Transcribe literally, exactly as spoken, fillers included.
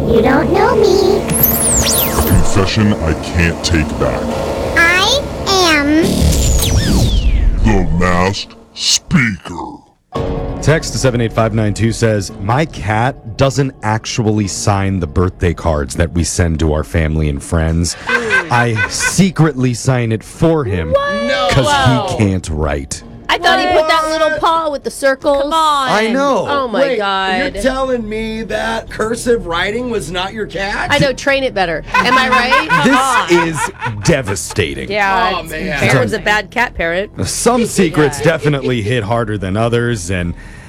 You don't know me. Confession I can't take back. I am... The Masked Speaker. Text to seven eight five nine two says, my cat doesn't actually sign the birthday cards that we send to our family and friends. I secretly sign it for him because Wow. he can't write. I thought he put that little paw with the circles. Come on. I know. Oh my Wait, god. You're telling me that cursive writing was not your cat? I know, train it better. Am I right? This is devastating. Yeah. Oh, man. Aaron's a bad cat parent. Some secrets definitely hit harder than others, and